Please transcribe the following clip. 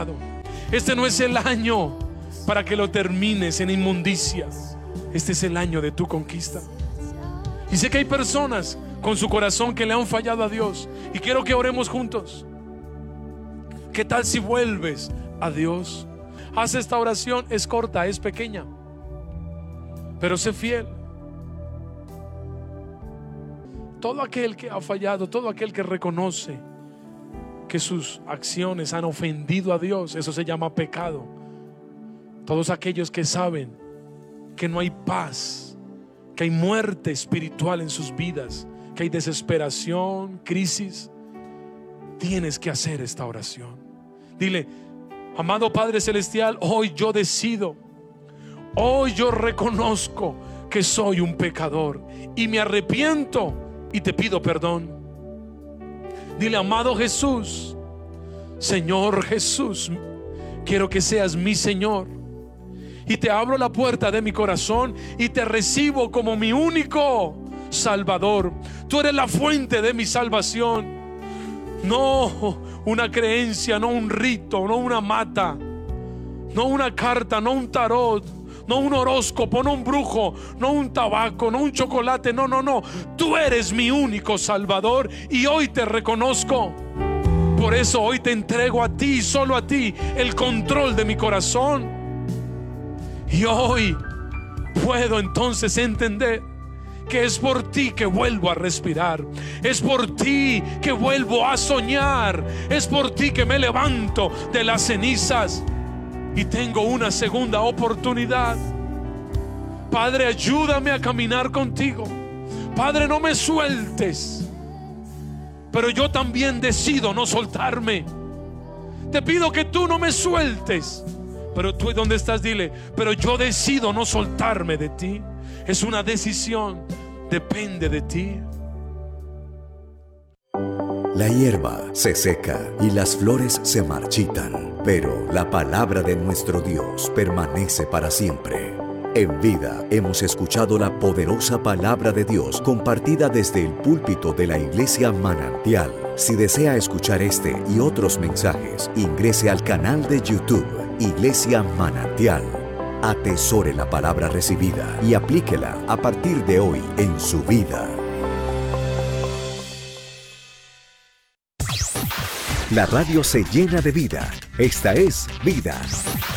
pecado. Este no es el año para que lo termines en inmundicia. Este es el año de tu conquista. Y sé que hay personas con su corazón que le han fallado a Dios, y quiero que oremos juntos. ¿Qué tal si vuelves a Dios? Haz esta oración, es corta, es pequeña, pero sé fiel. Todo aquel que ha fallado, todo aquel que reconoce que sus acciones han ofendido a Dios, eso se llama pecado. Todos aquellos que saben que no hay paz, que hay muerte espiritual en sus vidas, que hay desesperación, crisis, tienes que hacer esta oración. Dile: amado Padre Celestial, hoy yo decido, hoy yo reconozco que soy un pecador y me arrepiento y te pido perdón. Dile: amado Jesús, Señor Jesús, quiero que seas mi Señor, y te abro la puerta de mi corazón y te recibo como mi único Salvador. Tú eres la fuente de mi salvación, no una creencia, no un rito, no una mata, no una carta, no un tarot, no un horóscopo, no un brujo, no un tabaco, no un chocolate. No, no, no. Tú eres mi único Salvador y hoy te reconozco. Por eso hoy te entrego a ti, solo a ti, el control de mi corazón. Y hoy puedo entonces entender que es por ti que vuelvo a respirar, es por ti que vuelvo a soñar, es por ti que me levanto de las cenizas y tengo una segunda oportunidad. Padre, ayúdame a caminar contigo. Padre, no me sueltes, pero yo también decido no soltarme. Te pido que tú no me sueltes, pero tú, ¿dónde estás? Dile: pero yo decido no soltarme de ti. Es una decisión, depende de ti. La hierba se seca y las flores se marchitan, pero la palabra de nuestro Dios permanece para siempre. En vida hemos escuchado la poderosa palabra de Dios compartida desde el púlpito de la Iglesia Manantial. Si desea escuchar este y otros mensajes, ingrese al canal de YouTube Iglesia Manantial. Atesore la palabra recibida y aplíquela a partir de hoy en su vida. La radio se llena de vida. Esta es Vida.